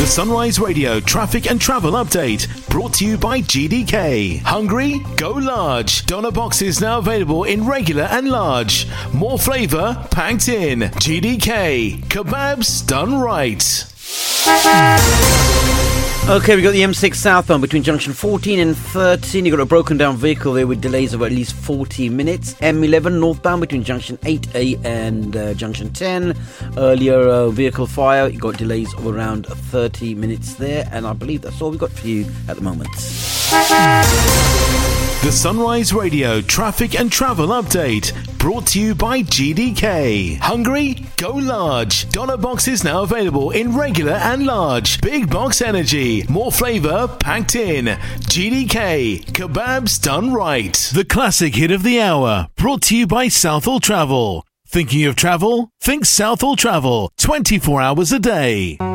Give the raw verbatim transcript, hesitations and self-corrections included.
The Sunrise Radio traffic and travel update brought to you by G D K. Hungry? Go large. Doner boxes now available in regular and large. More flavour packed in. G D K. Kebabs done right. Okay, we got the M six southbound between junction fourteen and thirteen. You got a broken down vehicle there with delays of at least forty minutes. M eleven northbound between junction eight A and uh, junction ten. Earlier uh, vehicle fire. You got delays of around thirty minutes there, and I believe that's all we got for you at the moment. The Sunrise Radio traffic and travel update brought to you by G D K. Hungry? Go large. Doner boxes now available in regular and large. Big box energy. More flavour packed in. G D K. Kebabs done right. The classic hit of the hour brought to you by Southall Travel. Thinking of travel? Think Southall Travel. twenty-four hours a day.